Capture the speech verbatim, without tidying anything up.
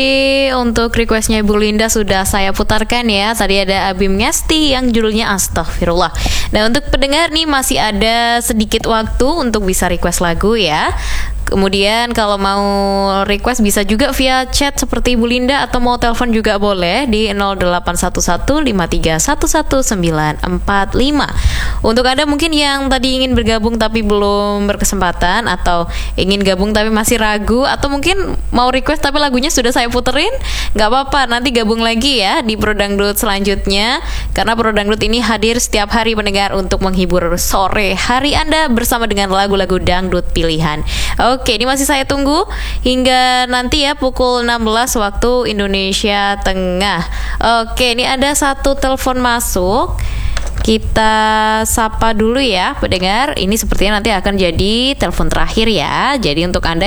Untuk requestnya Ibu Linda sudah saya putarkan ya. Tadi ada Abim Ngesti yang judulnya Astagfirullah. Nah, untuk pendengar nih masih ada sedikit waktu untuk bisa request lagu ya. Kemudian kalau mau request bisa juga via chat seperti Ibu Linda, atau mau telepon juga boleh di nol delapan satu satu lima tiga satu satu sembilan empat lima. Untuk Anda mungkin yang tadi ingin bergabung tapi belum berkesempatan, atau ingin gabung tapi masih ragu, atau mungkin mau request tapi lagunya sudah saya puterin, nggak apa-apa, nanti gabung lagi ya di Pro Dangdut selanjutnya. Karena Pro Dangdut ini hadir setiap hari pendengar untuk menghibur sore hari Anda bersama dengan lagu-lagu dangdut pilihan. Oke, ini masih saya tunggu hingga nanti ya pukul enam belas waktu Indonesia Tengah. Oke, ini ada satu telepon masuk. Kita sapa dulu ya pendengar. Ini sepertinya nanti akan jadi telepon terakhir ya. Jadi untuk Anda